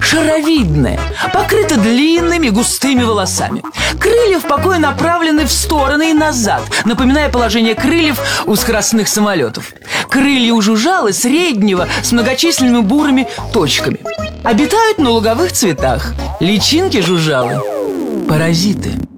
шаровидное, покрыто длинными густыми волосами. Крылья в покое направлены в стороны и назад, напоминая положение крыльев у скоростных самолетов. Крылья у жужжалы среднего с многочисленными бурыми точками. Обитают на луговых цветах. Личинки жужжалы – паразиты.